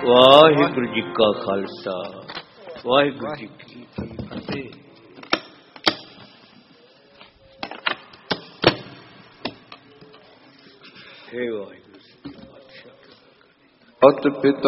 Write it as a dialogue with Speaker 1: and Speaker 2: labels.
Speaker 1: ਵਾਹਿਗੁਰੂ ਜੀ ਕਾ ਖਾਲਸਾ ਵਾਹਿਗੁਰੂ ਜੀ ਕੀ ਫਤਿਹ। हे वाहिगुरु
Speaker 2: अत पिता